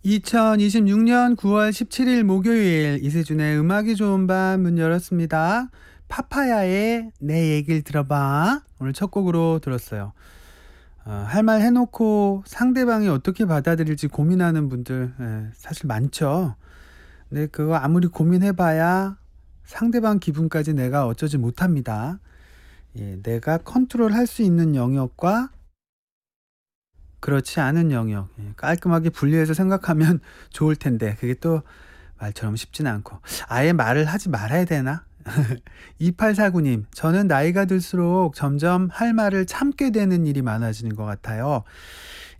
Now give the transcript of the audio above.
2026년 9월 17일 목요일 이세준의 음악이 좋은 밤 문 열었습니다. 파파야의 내 얘기를 들어봐. 오늘 첫 곡으로 들었어요. 할 말 해놓고 상대방이 어떻게 받아들일지 고민하는 분들 사실 많죠. 근데 그거 아무리 고민해봐야 상대방 기분까지 내가 어쩌지 못합니다. 내가 컨트롤할 수 있는 영역과 그렇지 않은 영역 깔끔하게 분리해서 생각하면 좋을 텐데 그게 또 말처럼 쉽지는 않고 아예 말을 하지 말아야 되나? 2849님, 저는 나이가 들수록 점점 할 말을 참게 되는 일이 많아지는 것 같아요.